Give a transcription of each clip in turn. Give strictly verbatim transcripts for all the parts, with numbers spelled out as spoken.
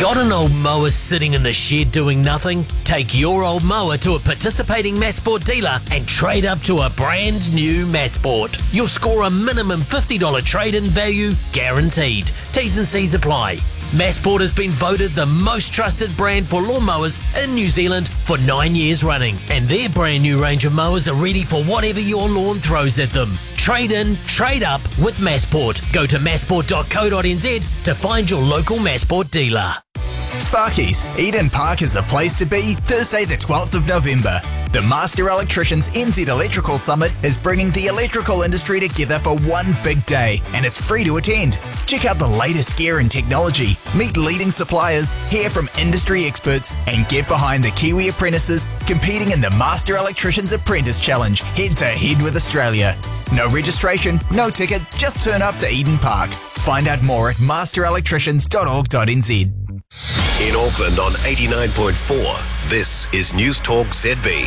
Got an old mower sitting in the shed doing nothing? Take your old mower to a participating Massport dealer and trade up to a brand new Massport. You'll score a minimum fifty dollars trade-in value guaranteed. T's and C's apply. Massport has been voted the most trusted brand for lawnmowers in New Zealand for nine years running, and their brand new range of mowers are ready for whatever your lawn throws at them. Trade in, trade up with Massport. Go to massport dot co dot n z to find your local Massport dealer. Sparkies, Eden Park is the place to be Thursday the twelfth of November. The Master Electricians N Z Electrical Summit is bringing the electrical industry together for one big day, and it's free to attend. Check out the latest gear and technology, meet leading suppliers, hear from industry experts, and get behind the Kiwi apprentices competing in the Master Electricians Apprentice Challenge head to head with Australia. No registration, no ticket, just turn up to Eden Park. Find out more at master electricians dot org dot n z. In Auckland on eighty-nine point four, this is News Talk Z B.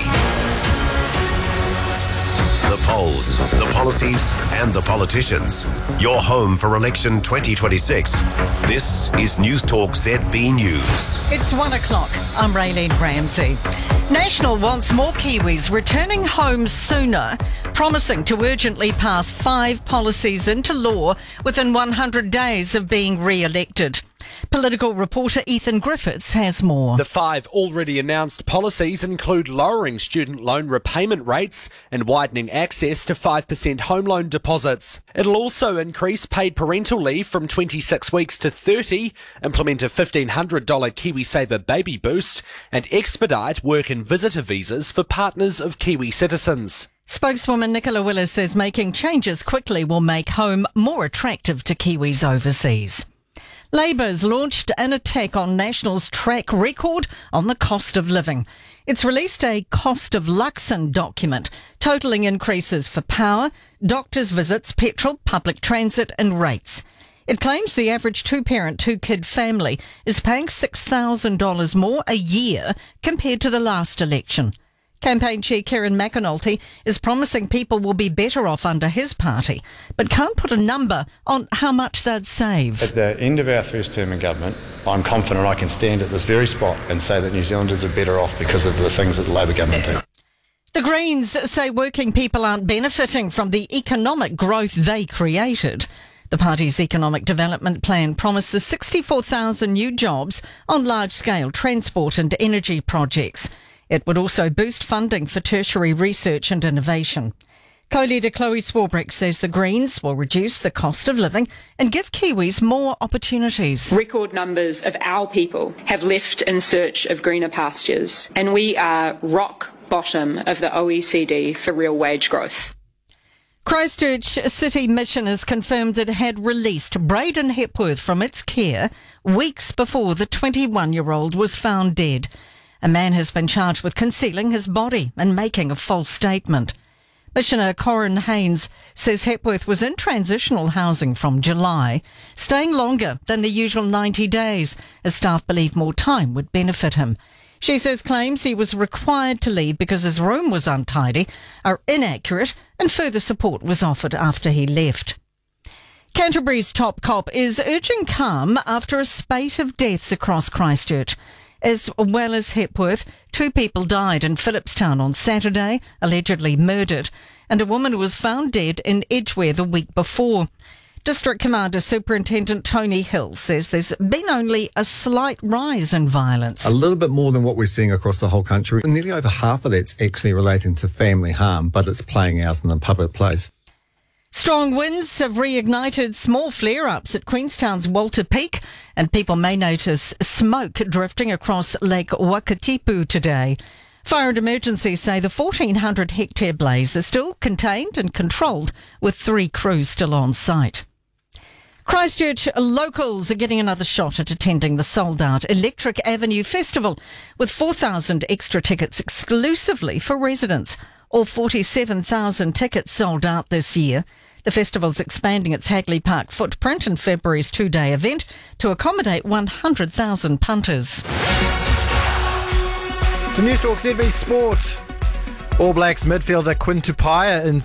The polls, the policies, and the politicians. Your home for election twenty twenty-six. This is News Talk Z B News. It's one o'clock. I'm Raylene Ramsey. National wants more Kiwis returning home sooner, promising to urgently pass five policies into law within one hundred days of being re-elected. Political reporter Ethan Griffiths has more. The five already announced policies include lowering student loan repayment rates and widening access to five percent home loan deposits. It'll also increase paid parental leave from twenty-six weeks to thirty, implement a fifteen hundred dollars KiwiSaver baby boost, and expedite work and visitor visas for partners of Kiwi citizens. Spokeswoman Nicola Willis says making changes quickly will make home more attractive to Kiwis overseas. Labour's launched an attack on National's track record on the cost of living. It's released a cost of Luxon document, totalling increases for power, doctors' visits, petrol, public transit and rates. It claims the average two-parent, two-kid family is paying six thousand dollars more a year compared to the last election. Campaign chair Kieran McAnulty is promising people will be better off under his party, but can't put a number on how much they'd save. At the end of our first term in government, I'm confident I can stand at this very spot and say that New Zealanders are better off because of the things that the Labor government do. The Greens say working people aren't benefiting from the economic growth they created. The party's economic development plan promises sixty-four thousand new jobs on large-scale transport and energy projects. It would also boost funding for tertiary research and innovation. Co-leader Chloe Swarbrick says the Greens will reduce the cost of living and give Kiwis more opportunities. Record numbers of our people have left in search of greener pastures, and we are rock bottom of the O E C D for real wage growth. Christchurch City Mission has confirmed it had released Braden Hepworth from its care weeks before the twenty-one-year-old was found dead. A man has been charged with concealing his body and making a false statement. Missioner Corin Haynes says Hepworth was in transitional housing from July, staying longer than the usual ninety days, as staff believe more time would benefit him. She says claims he was required to leave because his room was untidy are inaccurate, and further support was offered after he left. Canterbury's top cop is urging calm after a spate of deaths across Christchurch. As well as Hepworth, two people died in Phillipstown on Saturday, allegedly murdered, and a woman was found dead in Edgware the week before. District Commander Superintendent Tony Hill says there's been only a slight rise in violence. A little bit more than what we're seeing across the whole country. Nearly over half of that's actually relating to family harm, but it's playing out in the public place. Strong winds have reignited small flare-ups at Queenstown's Walter Peak, and people may notice smoke drifting across Lake Wakatipu today. Fire and Emergency say the fourteen hundred hectare blaze is still contained and controlled, with three crews still on site. Christchurch locals are getting another shot at attending the sold-out Electric Avenue Festival, with four thousand extra tickets exclusively for residents. All forty-seven thousand tickets sold out this year. The festival's expanding its Hagley Park footprint in February's two-day event to accommodate one hundred thousand punters. To News Talk Z B Sport. All Blacks midfielder Quinn Tupaia in